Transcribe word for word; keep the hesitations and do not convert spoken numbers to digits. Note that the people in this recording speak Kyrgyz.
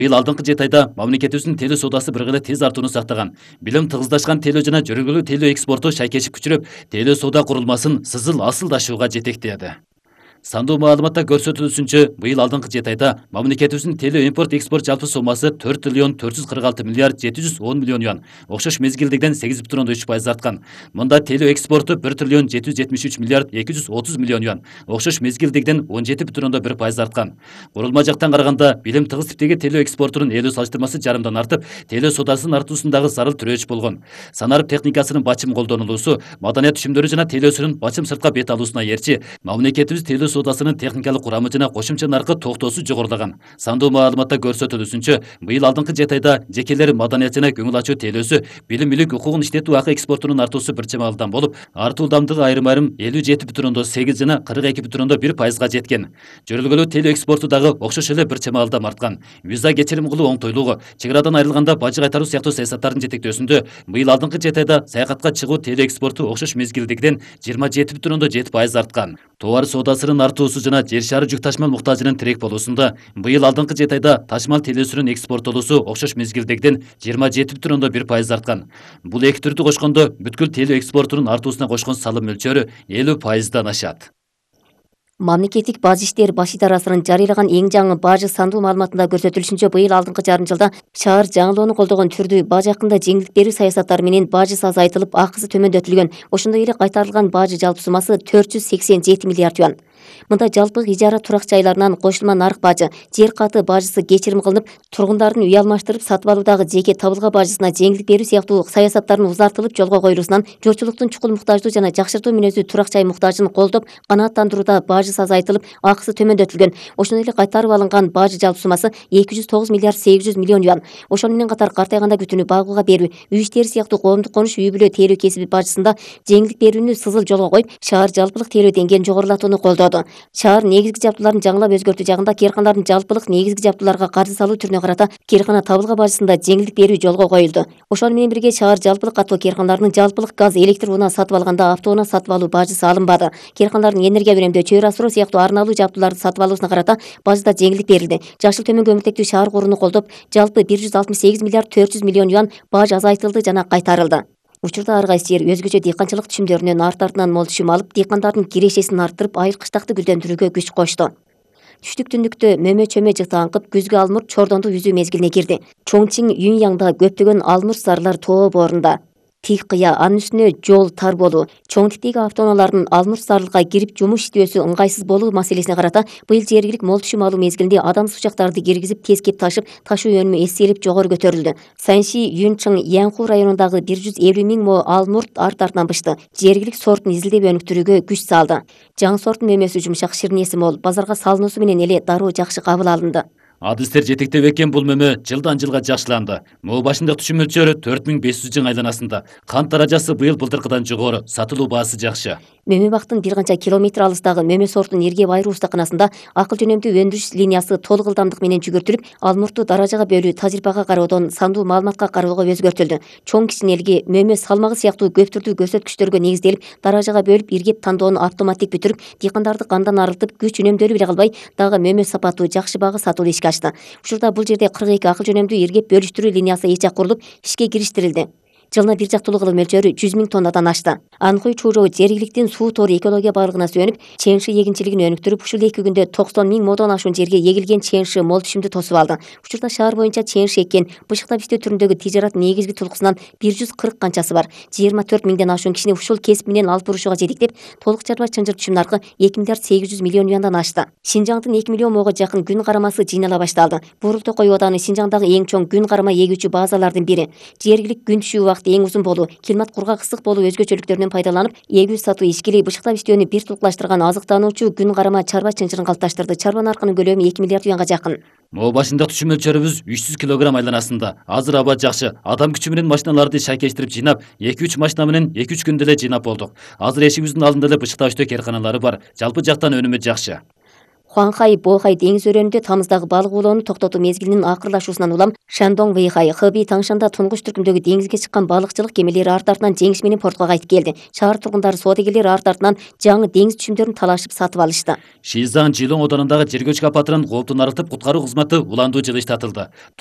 Быйыл алдыңкы жети айда мамлекетибиздин телөө соодасы бир кыйла тез артууну сактаган. Билим тыгыздашкан телөө жана жөргөлүү телөө экспорту шайкешип күчүрүп, телөө соода курулмасын сызыл асылдашууга жетектеди. Сандуу маалыматта көрсөтүлүшүнчө, быйыл алдыңкы жети айда мамлекетибиздин телөө импорт экспорт жалпы сомасы төрт триллион төрт жүз кырк алты миллиард жети жүз он миллион юан, окшош мезгилдегиден сегиз бүтүн ондон үч пайыз арткан. Мында телөө экспорту бир триллион жети жүз жетимиш үч миллиард эки жүз отуз миллион юан, окшош мезгилдегиден он жети бүтүн ондон бир пайыз арткан. Курулма жактан караганда, билим тыгыз типтеги телөө экспортунун элүү салыштырмасы жарымдан артып, телөө соодасынын артуусундагы зарыл төрөч болгон. Санарып техникасынын бачым колдонулуусу, маданият түшүмдөрү жана телөөсүнүн бачым сыртка бет алуусуна эрчи, мамлекетибиз телөө соодасынын техникалык курамы жана кошумча наркы токтоосу жогорулаган. Сандуу маалыматта көрсөтүлүшүнчө, быйыл алдыңкы жети айда жекелер маданият жана көңүл ачуу телөөсү, билим мүлүк укугун иштетүү акы экспортунун артуусу бир чамалдан болуп, артуу ылдамдыгы айрым-айрым элүү жети бүтүн ондон сегиз жана кырк эки бүтүн ондон бир пайызга жеткен. Жөрөлгөлүү телөө экспорту дагы окшош эле бир чамалдан арткан. Виза кечирим кылуу оңтойлугу, чек арадан айрылганда бажы кайтаруу сыяктуу саясаттардын жетектөөсүндө, быйыл алдыңкы жети айда саякатка чыгуу телөө экспорту окшош мезгилдегиден жыйырма жети бүтүн ондон жети пайыз арткан. Товар соодасынын артуусу жана жер шары жүк ташмал муктажынын тирек болуусунда, быйыл алдыңкы жети айда ташмал телөөсүнүн экспорттолуусу окшош мезгилдегиден жыйырма жети бүтүн ондон бир пайыз арткан. Бул эки түрдү кошкондо бүткүл телөө экспортунун артуусуна кошкон салым мөлчөрү элүү пайыздан ашат. Мамлекеттик бажы иштери баш идарасынын жарыялаган эң жаңы бажы сандуу маалыматында көрсөтүлүшүнчө, быйыл алдыңкы жарым жылда шаар жаңылоону колдогон түрдүү бажы акында жеңилдик берүү саясаттары менен бажысы азайтылып, акысы төмөндөтүлгөн. Ошондой эле кайтарылган бажы жалпы суммасы төрт жүз сексен жети миллиард юан. Мында жалпы ижара турак жайларынан кошулма нарк бажы, жер каты бажысы кечирим кылынып, тургундардын үй алмаштырып сатып алуудагы жеке табылга бажысына жеңилдик берүү сыяктуу саясаттардын узартылып жолго коюлуусунан журтчулуктун чукул муктаждуу жана жакшыртуу мүнөздүү турак жай муктажын колдоп, канааттандырууда бажысы азайтылып, акысы төмөндөтүлгөн. Ошондой эле кайтарып алынган бажы жалпы суммасы эки жүз тогуз миллиард сегиз жүз миллион юан. Ошону менен катар картайганда күтүүнү багууга берүү, үй иштери сыяктуу коомдук конуш үй бүлө тейлөө кесиби бажысында жеңилдик берүүнү сызыл жолго коюп, шаар жалпылык тейлөө деңгээлин жогорулатууну колдоду. Шаар негизги жабдууларын жаңылап өзгөртүү жагында кээрканалардын жалпылык негизги жабдууларга каржы салуу түрүнө карата кээркана табылга бажысында жеңилдик берүү жолго коюлду. Ошону менен бирге шаар жалпылык каттоо кээрканаларынын жалпылык газ, электр унаа сатып алганда автоунаа сатып алуу бажысы алынбады. Кээрканалардын энергия үнөмдөө, чөйрө асыроо сыяктуу арналуу жабдууларды сатып алуусуна карата бажыда жеңилдик берилди. Жашыл төмөн көмүртектүү шаар курууну колдоп, жалпы бир жүз алтымыш сегиз миллиард төрт жүз миллион юан баж азайтылды жана кайтарылды. Учурда ар кайсы жер өзгөчө дыйканчылык түшүмдөрүнөн арт артынан мол түшүм алып, дыйкандардын кирешесин арттырып, айыл кыштакты гүлдөндүрүүгө күч кошту. Түштүк түндүктө мөмө чөмө жыкты аңкып, күзгү алмурт чордонду үзүү мезгилине кирди. Чоңчиң Юньяңда көптөгөн алмурт зарлар тоо боорунда. Тик кыя, анын үстүнө жол тар болуу, чоң типтеги автоунаалардын алмурт зарлыкка кирип жумуш иштөөсү ыңгайсыз болуу маселесине карата быйыл жергилик мол түшүм алуу мезгилинде адамсыз учактарды киргизип тескеп ташып, ташуу өнүмү эстелип жогору көтөрүлдү. Саньши Юньчиң Янху районундагы бир жүз элүү миң мо алмурт арт артынан бышты. Жергилик сортун изилдеп өнүктүрүүгө күч салды. Жаңы сорттун мөмөсү жумшак, ширинеси мол, базарга салынуусу менен эле дароо жакшы кабыл алынды. Адыстер жетектеп экен бул мөмө жылдан жылга жакшыланды. Мо башындык түшүм мөлчөрү төрт миң беш жүз жың айланасында. Кант даражасы быйыл былтыркыдан жогору, сатылуу баасы жакшы. Мөмө бактын бир канча километр алыстагы мөмө сортун Иргеп айруу устаканасында акыл жөнөмдүү өндүрүш линиясы толук ылдамдык менен жүгүртүлүп, алмуртту даражага бөлүү тажрыйбага кароодон сандуу маалыматка кароого өзгөртүлдү. Чоң кичинелиги, мөмө салмагы сыяктуу көп түрдүү көрсөткүчтөргө негизделип, даражага бөлүп Иргеп тандоону автоматтик бүтүрүп, дыйкандарды кандан арылтып, күч үнөмдөлүп эле калбай, дагы мөмө сапаты жакшы багы сатылуу ишке ашты. Учурда бул жерде кырк эки акыл жөнөмдүү Иргеп бөлүштүрүү линиясы эч жак курулуп, ишке кириштирилди. Жылына бир жактуулуу кылуу мөлчөрү жүз миң тоннадан ашты. Анхуй Чужоо жергиликтин суу тору экология барлыгына сүйөнүп, чеңши эгинчилигин өнүктүрүп, ушул эки күндө токсон миң модон ашуун жерге эгилген чеңши мол түшүмдү тосуп алды. Учурда шаар боюнча чеңши эккен, бышыктап иштөө түрүндөгү тижарат негизги тулкусунан бир жүз кырк канчасы бар. жыйырма төрт миңден ашуун кишини ушул кесип менен алып бурушууга жетектеп, толук чарба чынжыр түшүм наркы эки миллиард сегиз жүз миллион юандан ашты. Шинжаңдын эки миллион мого жакын күн карамасы жыйнала башталды. Бурул Токой ооданы Шинжаңдагы эң чоң күн карама эгүүчү базалардын бири. Жергилик күн түшүү убакыты эң узун болуу, климат кургак ысык болуу өзгөчөлүктөрүнөн пайдаланып, эгүү сатуу ишкили бышыктап иштөөнү бир тулукташтырган азыктануучу күн карама чарба чынжырын калыпташтырды. Чарба наркынын көлөмү эки миллиард юанга жакын. Мо башындык түшүм мөлчөрүбүз үч жүз килограмм айланасында. Азыр аба жакшы. Адам күчү менен машиналарды шайкештирип жыйнап, эки үч машина менен эки үч күндө эле жыйнап болдук. Азыр эшигибиздин алдында эле бышыктап иштөө кээрканалары бар. Жалпы жактан өнүмү жакшы. Хуанхай Бохай деңиз өрөөнүндө тамыздагы балык оолоону токтотуу мезгилинин акырлашуусунан улам Шандong Вэйхай, Хэби Таңшанда тунгуч түркүмдөгү деңизге чыккан балыкчылык кемелери арты артынан жеңиш менен портко кайтып келди. Шаар тургундары соодагерлер арты артынан жаңы деңиз чүмдөрүн талашып сатып алышты. Шизан Жилоң оданындагы жер көчкү апатынан кооптун арылтып куткаруу кызматы уландуу жылыш татылды.